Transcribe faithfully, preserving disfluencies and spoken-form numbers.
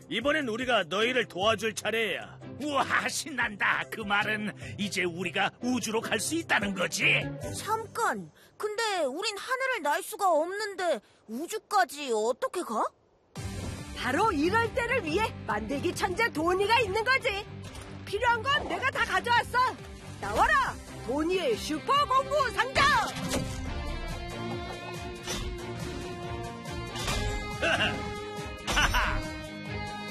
이번엔 우리가 너희를 도와줄 차례야. 우와, 신난다. 그 말은 이제 우리가 우주로 갈 수 있다는 거지? 잠깐, 근데 우린 하늘을 날 수가 없는데 우주까지 어떻게 가? 바로 이럴 때를 위해 만들기 천재 도니가 있는 거지. 필요한 건 내가 다 가져왔어. 나와라, 도니의 슈퍼 공구 상자.